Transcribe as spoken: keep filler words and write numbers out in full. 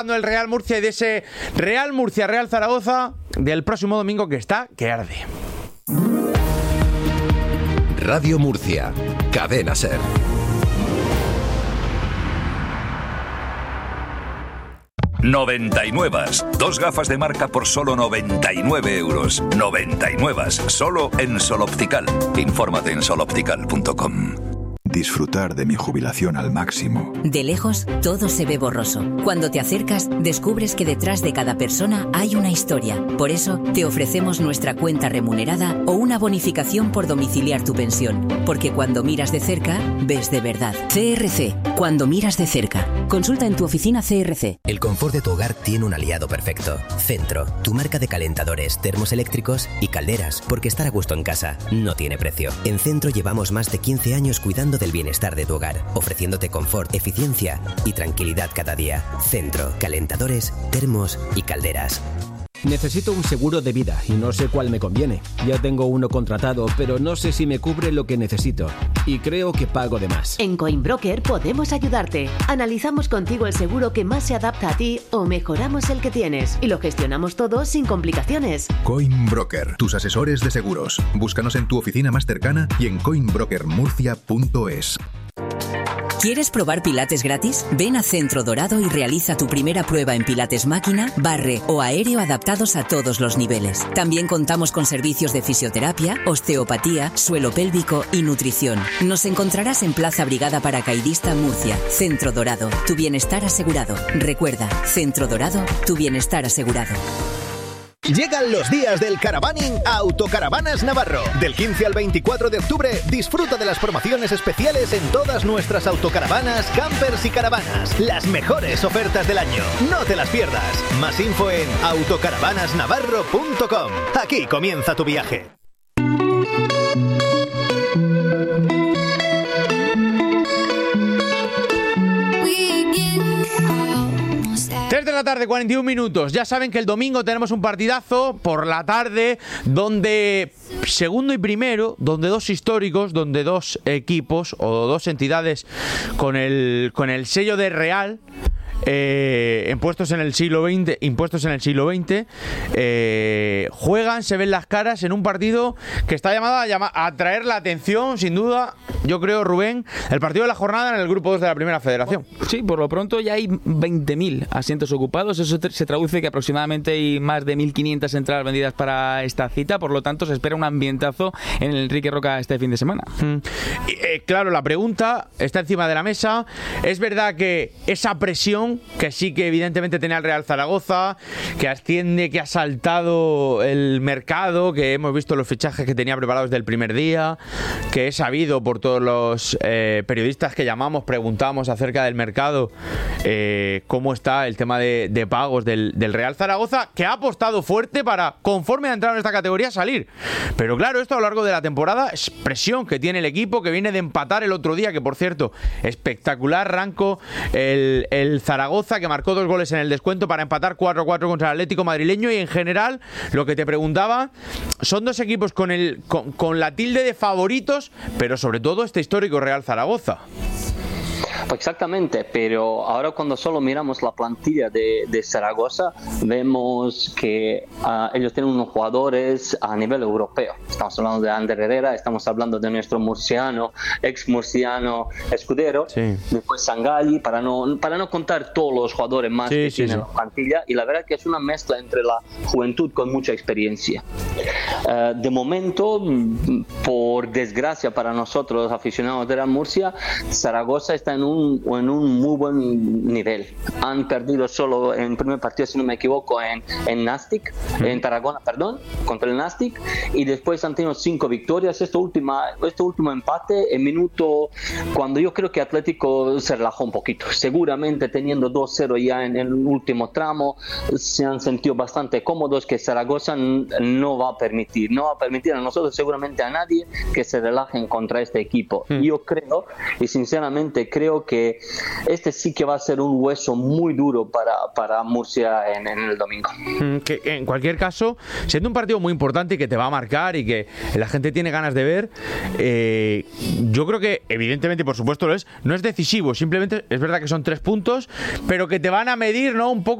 El Real Murcia y de ese Real Murcia Real Zaragoza del próximo domingo que está que arde. Radio Murcia, Cadena SER. noventa y nueve. Dos gafas de marca por solo noventa y nueve euros. noventa y nueve. Solo en Sol Optical. Infórmate en sol optical punto com. Disfrutar de mi jubilación al máximo. De lejos, todo se ve borroso. Cuando te acercas, descubres que detrás de cada persona hay una historia. Por eso, te ofrecemos nuestra cuenta remunerada o una bonificación por domiciliar tu pensión. Porque cuando miras de cerca, ves de verdad. C R C. Cuando miras de cerca. Consulta en tu oficina C R C. El confort de tu hogar tiene un aliado perfecto. Centro, tu marca de calentadores, termos eléctricos y calderas, porque estar a gusto en casa no tiene precio. En Centro llevamos más de quince años cuidando del bienestar de tu hogar, ofreciéndote confort, eficiencia y tranquilidad cada día. Centro, calentadores, termos y calderas. Necesito un seguro de vida y no sé cuál me conviene. Ya tengo uno contratado, pero no sé si me cubre lo que necesito. Y creo que pago de más. En Coinbroker podemos ayudarte. Analizamos contigo el seguro que más se adapta a ti o mejoramos el que tienes. Y lo gestionamos todo sin complicaciones. Coinbroker, tus asesores de seguros. Búscanos en tu oficina más cercana y en coinbroker murcia punto es. ¿Quieres probar pilates gratis? Ven a Centro Dorado y realiza tu primera prueba en pilates máquina, barre o aéreo adaptados a todos los niveles. También contamos con servicios de fisioterapia, osteopatía, suelo pélvico y nutrición. Nos encontrarás en Plaza Brigada Paracaidista Murcia. Centro Dorado, tu bienestar asegurado. Recuerda, Centro Dorado, tu bienestar asegurado. Llegan los días del caravaning a Autocaravanas Navarro. Del quince al veinticuatro de octubre, disfruta de las promociones especiales en todas nuestras autocaravanas, campers y caravanas. Las mejores ofertas del año. No te las pierdas. Más info en autocaravanas navarro punto com. Aquí comienza tu viaje. tres de la tarde, cuarenta y un minutos. Ya saben que el domingo tenemos un partidazo por la tarde donde segundo y primero, donde dos históricos, donde dos equipos o dos entidades con el, con el sello de Real, Eh, impuestos en el siglo veinte, impuestos en el siglo veinte, eh, juegan, se ven las caras en un partido que está llamado a, llama, a atraer la atención, sin duda, yo creo, Rubén, el partido de la jornada en el grupo dos de la Primera Federación. Sí, por lo pronto ya hay veinte mil asientos ocupados. Eso se traduce que aproximadamente hay más de mil quinientas entradas vendidas para esta cita, por lo tanto se espera un ambientazo en el Enrique Roca este fin de semana. Mm. Y, eh, claro, la pregunta está encima de la mesa. Es verdad que esa presión que sí que evidentemente tenía el Real Zaragoza, que asciende, que ha saltado el mercado, que hemos visto los fichajes que tenía preparados desde el primer día, que he sabido por todos los eh, periodistas que llamamos, preguntamos acerca del mercado, eh, cómo está el tema de, de pagos del, del Real Zaragoza, que ha apostado fuerte para, conforme ha entrado en esta categoría, salir. Pero claro, esto a lo largo de la temporada es presión que tiene el equipo, que viene de empatar el otro día, que por cierto, espectacular arranco el, el Zaragoza, que marcó dos goles en el descuento para empatar cuatro a cuatro contra el Atlético madrileño. Y en general, lo que te preguntaba, son dos equipos con, el, con, con la tilde de favoritos, pero sobre todo este histórico Real Zaragoza. Exactamente, pero ahora cuando solo miramos la plantilla de, de Zaragoza, vemos que uh, ellos tienen unos jugadores a nivel europeo. Estamos hablando de Ander Herrera, estamos hablando de nuestro murciano, ex murciano Escudero, sí. Después Sangalli, para no, para no contar todos los jugadores más sí, que sí, tiene sí. la plantilla, y la verdad que es una mezcla entre la juventud con mucha experiencia. Uh, de momento, por desgracia para nosotros los aficionados de la Murcia, Zaragoza está en un en un muy buen nivel. Han perdido solo en primer partido, si no me equivoco, en, en Nastic, mm. en Tarragona, perdón, contra el Nastic, y después han tenido cinco victorias. Este, última, este último empate en minuto, cuando yo creo que Atlético se relajó un poquito, seguramente teniendo dos cero ya en el último tramo, se han sentido bastante cómodos, que Zaragoza no va a permitir, no va a permitir a nosotros, seguramente a nadie, que se relajen contra este equipo. Mm. Yo creo, y sinceramente creo que este sí que va a ser un hueso muy duro para, para Murcia en, en el domingo. Mm, que en cualquier caso, siendo un partido muy importante y que te va a marcar y que la gente tiene ganas de ver, eh, yo creo que evidentemente, por supuesto lo es, no es decisivo, simplemente es verdad que son tres puntos, pero que te van a medir, ¿no?, un poco